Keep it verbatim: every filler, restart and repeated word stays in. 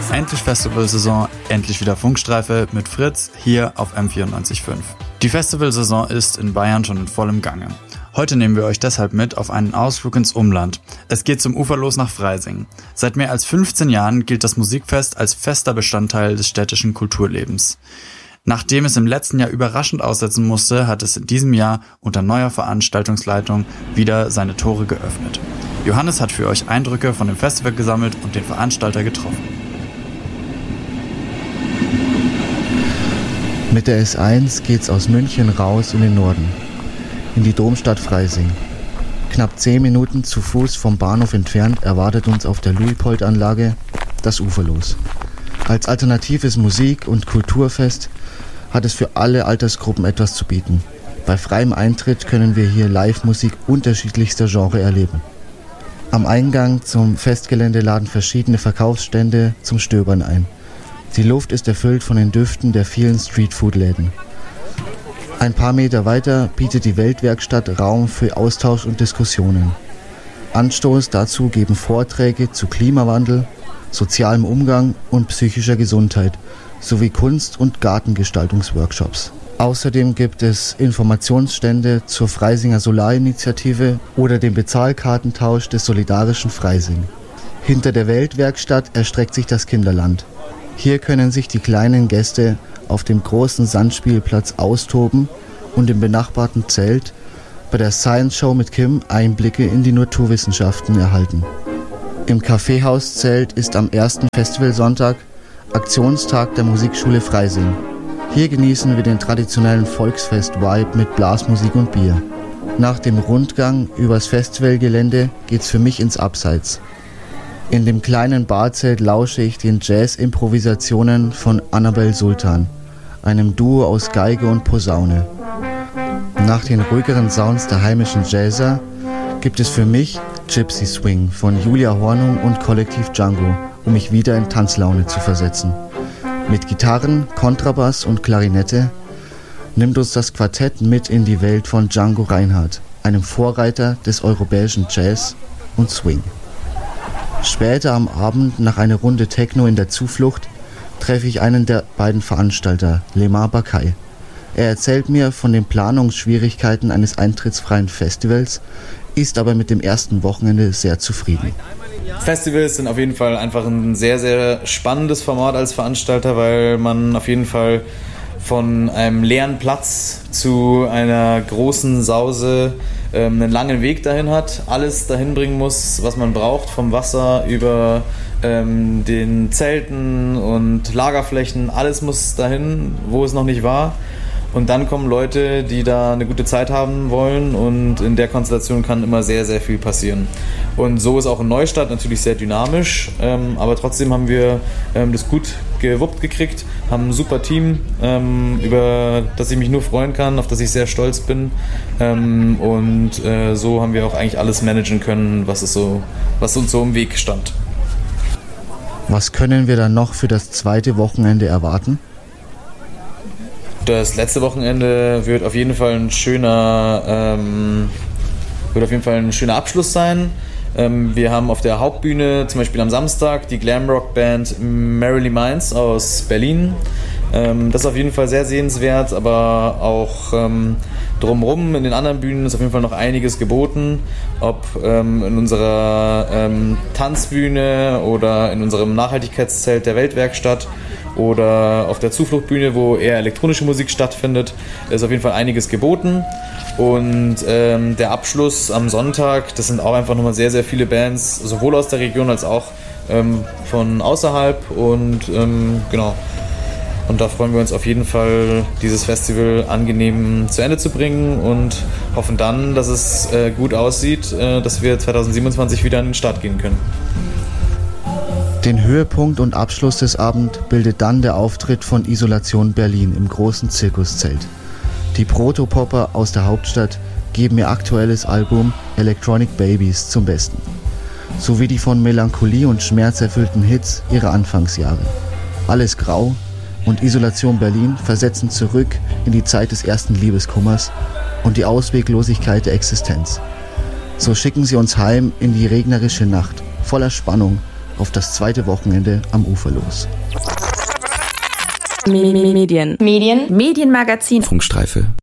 Endlich Festivalsaison, endlich wieder Funkstreife mit Fritz hier auf M vierundneunzig Komma fünf. Die Festivalsaison ist in Bayern schon in vollem Gange. Heute nehmen wir euch deshalb mit auf einen Ausflug ins Umland. Es geht zum Uferlos nach Freising. Seit mehr als fünfzehn Jahren gilt das Musikfest als fester Bestandteil des städtischen Kulturlebens. Nachdem es im letzten Jahr überraschend aussetzen musste, hat es in diesem Jahr unter neuer Veranstaltungsleitung wieder seine Tore geöffnet. Johannes hat für euch Eindrücke von dem Festival gesammelt und den Veranstalter getroffen. Mit der S eins geht's aus München raus in den Norden, in die Domstadt Freising. Knapp zehn Minuten zu Fuß vom Bahnhof entfernt erwartet uns auf der Luitpold-Anlage das Uferlos. Als alternatives Musik- und Kulturfest hat es für alle Altersgruppen etwas zu bieten. Bei freiem Eintritt können wir hier Live-Musik unterschiedlichster Genre erleben. Am Eingang zum Festgelände laden verschiedene Verkaufsstände zum Stöbern ein. Die Luft ist erfüllt von den Düften der vielen Streetfood-Läden. Ein paar Meter weiter bietet die Weltwerkstatt Raum für Austausch und Diskussionen. Anstoß dazu geben Vorträge zu Klimawandel, sozialem Umgang und psychischer Gesundheit sowie Kunst- und Gartengestaltungsworkshops. Außerdem gibt es Informationsstände zur Freisinger Solarinitiative oder dem Bezahlkartentausch des Solidarischen Freising. Hinter der Weltwerkstatt erstreckt sich das Kinderland. Hier können sich die kleinen Gäste auf dem großen Sandspielplatz austoben und im benachbarten Zelt bei der Science Show mit Kim Einblicke in die Naturwissenschaften erhalten. Im Kaffeehauszelt ist am ersten Festivalsonntag Aktionstag der Musikschule Freising. Hier genießen wir den traditionellen Volksfest-Vibe mit Blasmusik und Bier. Nach dem Rundgang übers Festivalgelände geht's für mich ins Abseits. In dem kleinen Barzelt lausche ich den Jazz-Improvisationen von Annabel Sultan, einem Duo aus Geige und Posaune. Nach den ruhigeren Sounds der heimischen Jazzer gibt es für mich Gypsy Swing von Julia Hornung und Kollektiv Django, um mich wieder in Tanzlaune zu versetzen. Mit Gitarren, Kontrabass und Klarinette nimmt uns das Quartett mit in die Welt von Django Reinhardt, einem Vorreiter des europäischen Jazz und Swing. Später am Abend, nach einer Runde Techno in der Zuflucht, treffe ich einen der beiden Veranstalter, Lemar Bakay. Er erzählt mir von den Planungsschwierigkeiten eines eintrittsfreien Festivals, ist aber mit dem ersten Wochenende sehr zufrieden. Festivals sind auf jeden Fall einfach ein sehr, sehr spannendes Format als Veranstalter, weil man auf jeden Fall von einem leeren Platz zu einer großen Sause ähm, einen langen Weg dahin hat, alles dahin bringen muss, was man braucht, vom Wasser über ähm, den Zelten und Lagerflächen, alles muss dahin, wo es noch nicht war. Und dann kommen Leute, die da eine gute Zeit haben wollen, und in der Konstellation kann immer sehr, sehr viel passieren. Und so ist auch in Neustadt natürlich sehr dynamisch, ähm, aber trotzdem haben wir ähm, das gut gewuppt gekriegt, haben ein super Team, ähm, über das ich mich nur freuen kann, auf das ich sehr stolz bin, ähm, und äh, so haben wir auch eigentlich alles managen können, was, es so, was uns so im Weg stand. Was können wir dann noch für das zweite Wochenende erwarten? Das letzte Wochenende wird auf jeden Fall ein schöner, ähm, wird auf jeden Fall ein schöner Abschluss sein. Ähm, wir haben auf der Hauptbühne zum Beispiel am Samstag die Glamrock-Band Merrily Minds aus Berlin. Ähm, das ist auf jeden Fall sehr sehenswert, aber auch ähm, drumherum in den anderen Bühnen ist auf jeden Fall noch einiges geboten. Ob ähm, in unserer ähm, Tanzbühne oder in unserem Nachhaltigkeitszelt der Weltwerkstatt oder auf der Zufluchtbühne, wo eher elektronische Musik stattfindet, ist auf jeden Fall einiges geboten. Und ähm, der Abschluss am Sonntag, das sind auch einfach nochmal sehr, sehr viele Bands, sowohl aus der Region als auch ähm, von außerhalb. Und ähm, genau. Und da freuen wir uns auf jeden Fall, dieses Festival angenehm zu Ende zu bringen und hoffen dann, dass es äh, gut aussieht, äh, dass wir zwanzig siebenundzwanzig wieder an den Start gehen können. Den Höhepunkt und Abschluss des Abends bildet dann der Auftritt von Isolation Berlin im großen Zirkuszelt. Die Protopopper aus der Hauptstadt geben ihr aktuelles Album Electronic Babies zum Besten, sowie die von Melancholie und Schmerz erfüllten Hits ihrer Anfangsjahre. Alles grau und Isolation Berlin versetzen zurück in die Zeit des ersten Liebeskummers und die Ausweglosigkeit der Existenz. So schicken sie uns heim in die regnerische Nacht, voller Spannung auf das zweite Wochenende am Ufer los. Medien. Medien. Medienmagazin. Funkstreife.